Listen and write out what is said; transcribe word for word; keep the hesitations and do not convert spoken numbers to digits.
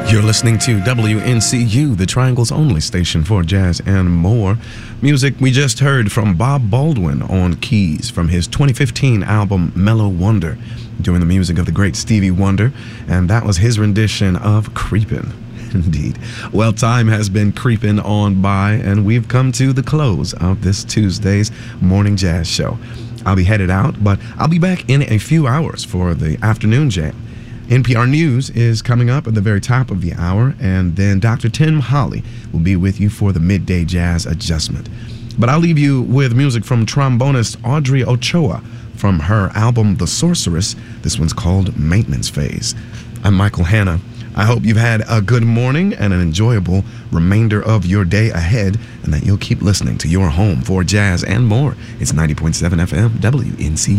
You're listening to W N C U, the Triangle's only station for jazz and more. Music we just heard from Bob Baldwin on keys from his twenty fifteen album Mellow Wonder, doing the music of the great Stevie Wonder, and that was his rendition of Creepin'. Indeed. Well, time has been creeping on by, and we've come to the close of this Tuesday's Morning Jazz Show. I'll be headed out, but I'll be back in a few hours for the afternoon jam. N P R News is coming up at the very top of the hour, and then Doctor Tim Holly will be with you for the midday jazz adjustment. But I'll leave you with music from trombonist Audrey Ochoa from her album The Sorceress. This one's called Maintenance Phase. I'm Michael Hanna. I hope you've had a good morning and an enjoyable remainder of your day ahead, and that you'll keep listening to your home for jazz and more. It's ninety point seven F M W N C U.